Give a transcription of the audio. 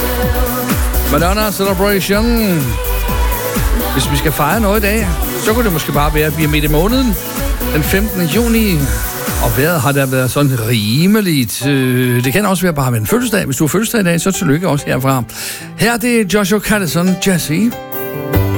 Madonna Celebration. Hvis vi skal fejre noget i dag, så kunne det måske bare være, at vi er midt i måneden, den 15. juni. Og vejret har der været sådan rimeligt. Det kan også være bare med en fødselsdag. Hvis du har fødselsdag i dag, så tillykke også herfra. Her er det Joshua Caddison, Jesse.